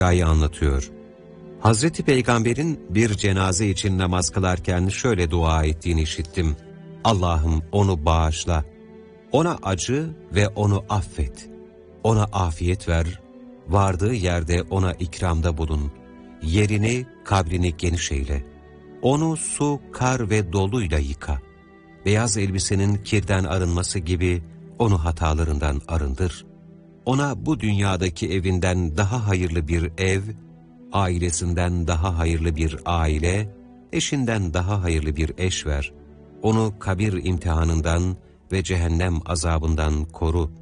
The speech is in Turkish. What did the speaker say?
Hikaye anlatıyor. Hazreti Peygamber'in bir cenaze için namaz kılarken şöyle dua ettiğini işittim. Allah'ım onu bağışla, ona acı ve onu affet, ona afiyet ver, vardığı yerde ona ikramda bulun, yerini, kabrini geniş eyle, onu su, kar ve doluyla yıka, beyaz elbisenin kirden arınması gibi onu hatalarından arındır, ona bu dünyadaki evinden daha hayırlı bir ev, ailesinden daha hayırlı bir aile, eşinden daha hayırlı bir eş ver. Onu kabir imtihanından ve cehennem azabından koru.